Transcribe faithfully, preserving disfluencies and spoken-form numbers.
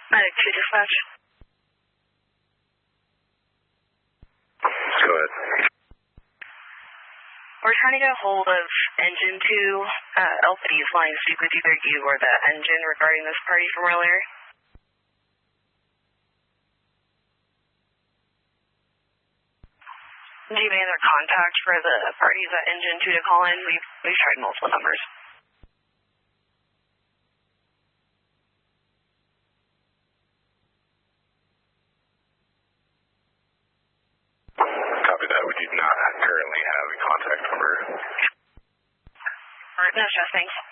Medic two dispatch. Go ahead. We're trying to get a hold of engine two. Uh, L P D is flying to speak with either you or the engine regarding this party from earlier. Do you have any other contact for the parties at engine two to call in? We've, we've tried multiple numbers. Copy that. We do not currently have a contact number. All right, no stress, thanks.